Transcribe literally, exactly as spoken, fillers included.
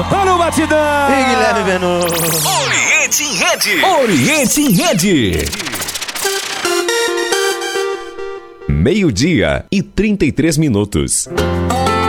Olha o batidão! E Guilherme Venom. Oriente em Rede. Oriente em Rede. Meio-dia e trinta e três minutos.